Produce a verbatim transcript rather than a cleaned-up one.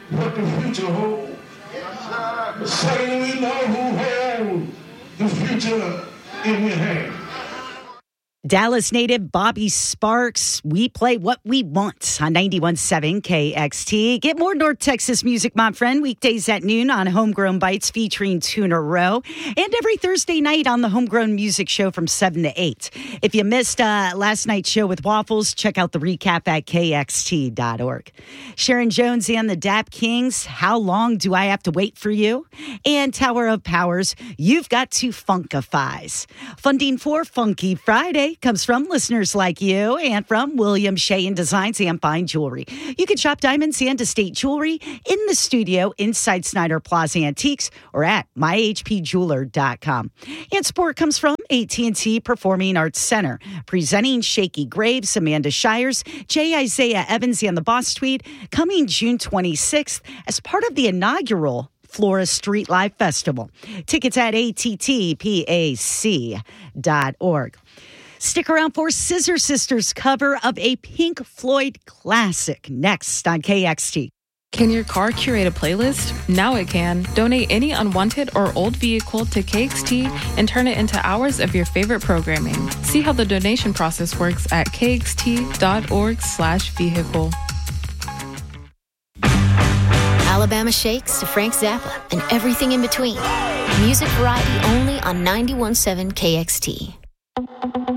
what the future holds. But certainly we know who holds the future in your hand. Dallas native Bobby Sparks. We play what we want on ninety-one point seven K X T. Get more North Texas music, my friend, weekdays at noon on Homegrown Bites featuring Tuna Row, and every Thursday night on the Homegrown Music Show from seven to eight. If you missed uh, last night's show with Waffles, check out the recap at K X T dot org. Sharon Jones and the Dap Kings, How Long Do I Have to Wait for You? And Tower of Powers, You've Got to Funkifies. Funding for Funky Friday comes from listeners like you and from William Shea and Designs and Fine Jewelry. You can shop diamonds and estate jewelry in the studio inside Snyder Plaza Antiques or at my h p jeweler dot com. And support comes from A T and T Performing Arts Center, presenting Shaky Graves, Amanda Shires, J. Isaiah Evans, and the Boss Tweed, coming June twenty-sixth as part of the inaugural Flora Street Live Festival. Tickets at a t t pac dot org. Stick around for Scissor Sisters' cover of a Pink Floyd classic next on K X T. Can your car curate a playlist? Now it can. Donate any unwanted or old vehicle to K X T and turn it into hours of your favorite programming. See how the donation process works at k x t dot org slash vehicle. Alabama Shakes to Frank Zappa and everything in between. Music variety only on ninety-one point seven K X T.